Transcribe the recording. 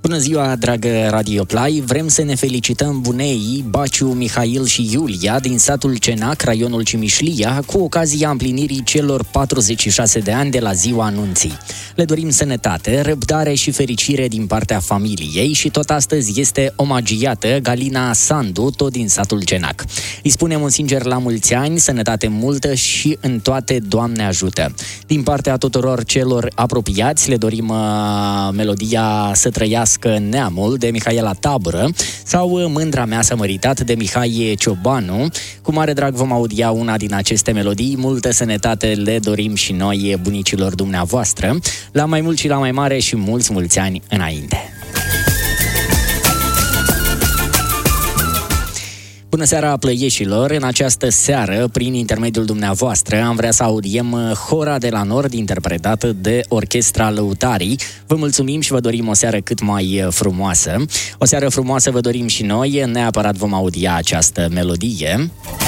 Bună ziua, dragă Radio Play! Vrem să ne felicităm buneii Baciu, Mihail și Iulia din satul Cenac, raionul Cimișlia, cu ocazia împlinirii celor 46 de ani de la ziua anunții. Le dorim sănătate, răbdare și fericire din partea familiei și tot astăzi este omagiată Galina Sandu, tot din satul Cenac. Îi spunem un sincer la mulți ani, sănătate multă și în toate Doamne ajută. Din partea tuturor celor apropiați le dorim melodia Să trăiască neamul de Mihaela Tabără sau Mândra mea s-a măritat de Mihai Ciobanu. Cu mare drag vom audia una din aceste melodii. Multă sănătate le dorim și noi bunicilor dumneavoastră, la mai mult și la mai mare și mulți ani înainte. Bună seara, plăieșilor! În această seară, prin intermediul dumneavoastră, am vrea să audiem Hora de la Nord, interpretată de Orchestra Lăutarii. Vă mulțumim și vă dorim o seară cât mai frumoasă. O seară frumoasă vă dorim și noi, neapărat vom audia această melodie.